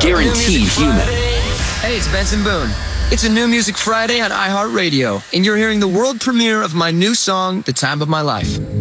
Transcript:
Guaranteed human. Hey, it's Benson Boone. It's a New Music Friday on iHeartRadio, and you're hearing the world premiere of my new song, The Time of My Life.